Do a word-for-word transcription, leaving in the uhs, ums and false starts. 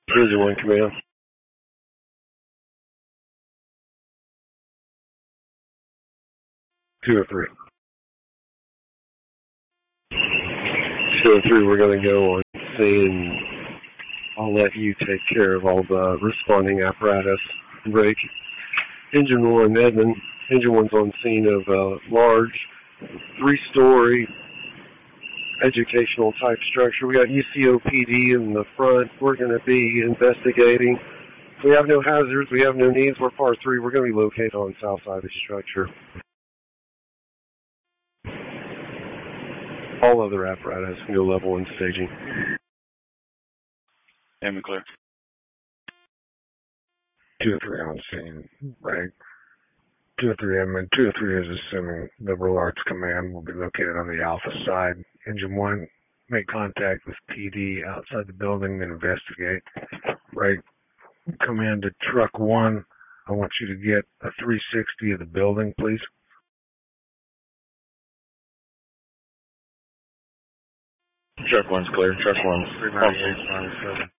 Engine one command. Two or three. Two or three, we're going to go on scene. I'll let you take care of all the responding apparatus. Break. Engine one, Edmund. Engine one's on scene of a large, three-story educational type structure. We got U C O P D in the front. We're going to be investigating. We have no hazards. We have no needs. We're par three. We're going to be located on the south side of the structure. All other apparatus can go level one staging. Aim clear. Two or three on scene, right? Two or three admin. Two or three is assuming Liberal Arts Command will be located on the alpha side. Engine one, make contact with P D outside the building and investigate. Right. Command to truck one. I want you to get a three sixty of the building, please. Truck one's clear. Truck one's three ninety-eight, ninety-seven.